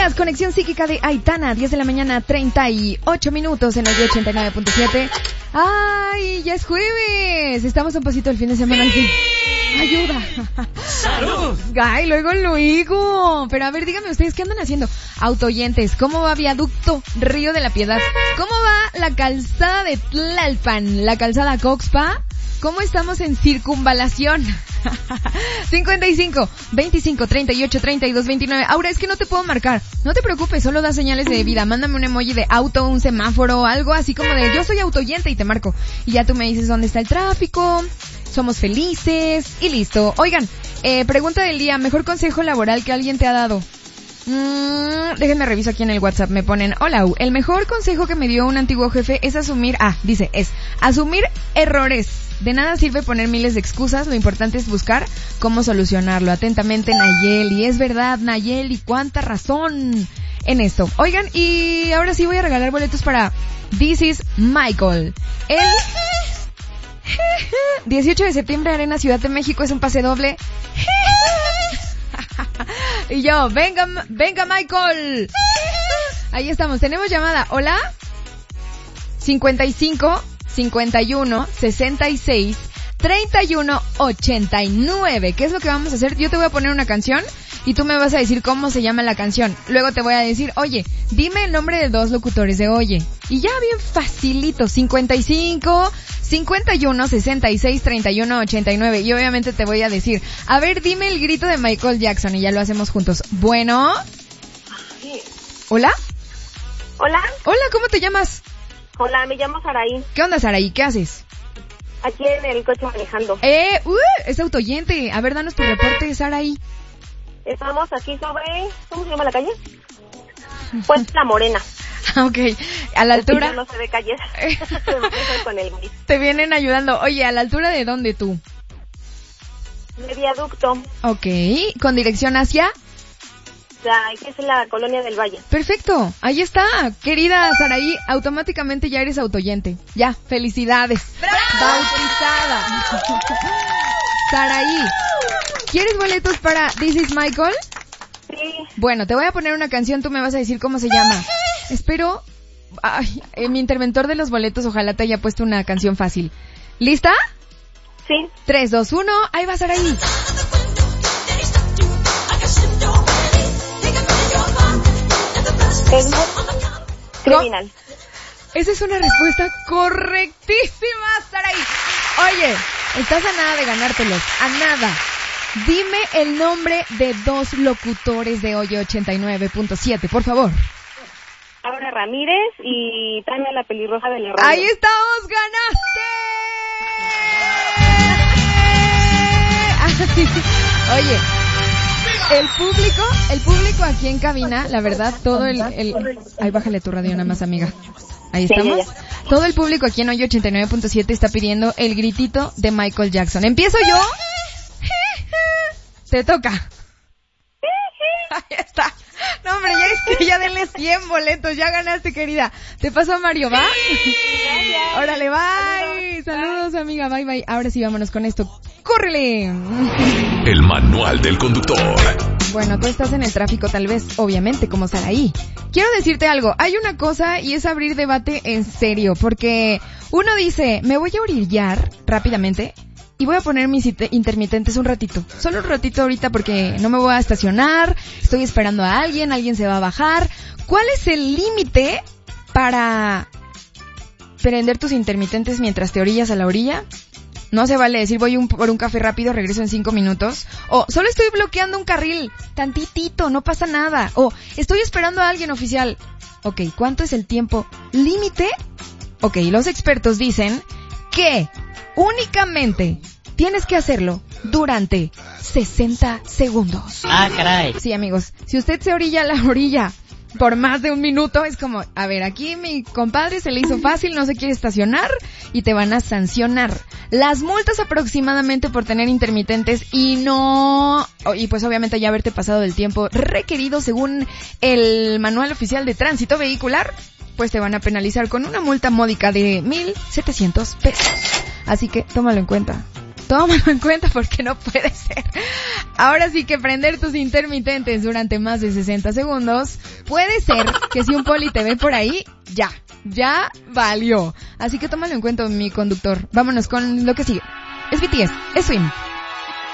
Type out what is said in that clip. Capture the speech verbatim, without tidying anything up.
días, conexión psíquica de Aitana, diez de la mañana, treinta y ocho minutos en el ochenta y nueve punto siete. ¡Ay, ya es jueves! Estamos a un pasito del fin de semana al fin. ¡Ayuda! ¡Salud! ¡Ay, luego, luego! Pero a ver, díganme ustedes, ¿qué andan haciendo? Autoyentes, ¿cómo va Viaducto Río de la Piedad? ¿Cómo va la calzada de Tlalpan? ¿La calzada Coxpa? ¿Cómo estamos en circunvalación? cincuenta y cinco, veinticinco, treinta y ocho, treinta y dos, veintinueve. Ahora es que no te puedo marcar. No te preocupes, solo da señales de vida. Mándame un emoji de auto, un semáforo, algo así como de yo soy autoyente y te marco. Y ya tú me dices dónde está el tráfico, somos felices y listo. Oigan, eh, pregunta del día, mejor consejo laboral que alguien te ha dado. Mm, déjenme reviso aquí en el WhatsApp. Me ponen, hola, el mejor consejo que me dio un antiguo jefe es asumir, ah, dice, es asumir errores. De nada sirve poner miles de excusas, lo importante es buscar cómo solucionarlo. Atentamente, Nayeli. Es verdad, Nayeli, cuánta razón en esto. Oigan, y ahora sí voy a regalar boletos para This is Michael. El dieciocho de septiembre, Arena Ciudad de México, es un pase doble. Y yo, venga, venga Michael. Ahí estamos, tenemos llamada. Hola. cincuenta y cinco, cincuenta y uno, sesenta y seis, treinta y uno, ochenta y nueve. ¿Qué es lo que vamos a hacer? Yo te voy a poner una canción y tú me vas a decir cómo se llama la canción. Luego te voy a decir, oye, dime el nombre de dos locutores de Oye. Y ya bien facilito, cincuenta y cinco, cincuenta y uno, sesenta y seis, treinta y uno, ochenta y nueve. Y obviamente te voy a decir, a ver, dime el grito de Michael Jackson y ya lo hacemos juntos. Bueno. ¿Hola? Hola. Hola, ¿cómo te llamas? Hola, me llamo Saraí. ¿Qué onda, Saraí? ¿Qué haces? Aquí en el coche manejando. Eh, uh, es autoyente. A ver, danos tu reporte, Saraí. Estamos aquí sobre... ¿Cómo se llama la calle? Pues La Morena. Ok, a la altura... No se ve calles. Con el gris. Te vienen ayudando. Oye, ¿a la altura de dónde tú? De Viaducto. Ok, ¿con dirección hacia...? Que es la Colonia del Valle. Perfecto, ahí está, querida Saraí, automáticamente ya eres autoyente. Ya, felicidades. ¡Bravo! Bautizada. Saraí, ¿quieres boletos para This is Michael? Sí. Bueno, te voy a poner una canción, tú me vas a decir cómo se llama. Espero, ay, eh, mi interventor de los boletos ojalá te haya puesto una canción fácil. ¿Lista? Sí. tres, dos, uno, ahí va Saraí. Es criminal. Esa es una respuesta correctísima, Saraí. Oye, estás a nada de ganártelos, a nada. Dime el nombre de dos locutores de Oye ochenta y nueve punto siete, por favor. Aura Ramírez y Tania la pelirroja de la radio. ¡Ahí estamos! ¡Ganaste! Oye, el público, el público aquí en cabina, la verdad, todo el... el... Ay, bájale tu radio nada más, amiga. Ahí estamos. Sí, ya, ya. Todo el público aquí en Oye ochenta y nueve punto siete está pidiendo el gritito de Michael Jackson. ¿Empiezo yo? Te toca. Ahí está. No, hombre, ya es que ya denle cien boletos. Ya ganaste, querida. Te paso a Mario, ¿va? Sí, órale, bye. Saludos, Saludos bye. Amiga, bye, bye. Ahora sí, vámonos con esto. ¡Córrele! El manual del conductor. Bueno, tú estás en el tráfico tal vez, obviamente, como Saraí. Quiero decirte algo, hay una cosa y es abrir debate en serio, porque uno dice, me voy a orillar rápidamente y voy a poner mis intermitentes un ratito. Solo un ratito ahorita porque no me voy a estacionar, estoy esperando a alguien, alguien se va a bajar. ¿Cuál es el límite para prender tus intermitentes mientras te orillas a la orilla? No se vale decir voy un, por un café rápido, regreso en cinco minutos. O solo estoy bloqueando un carril, tantitito, no pasa nada. O estoy esperando a alguien, oficial. Ok, ¿cuánto es el tiempo límite? Ok, los expertos dicen que únicamente tienes que hacerlo durante sesenta segundos. Ah, caray. Sí, amigos, si usted se orilla a la orilla por más de un minuto, es como, a ver, aquí mi compadre se le hizo fácil, no se quiere estacionar y te van a sancionar. Las multas aproximadamente por tener intermitentes y no, y pues obviamente ya haberte pasado del tiempo requerido según el manual oficial de tránsito vehicular, pues te van a penalizar con una multa módica de mil setecientos pesos. Así que tómalo en cuenta. tómalo en cuenta porque no puede ser. Ahora sí que prender tus intermitentes durante más de sesenta segundos puede ser que si un poli te ve por ahí, ya, ya valió. Así que tómalo en cuenta, mi conductor. Vámonos con lo que sigue. Es B T S, es Swim.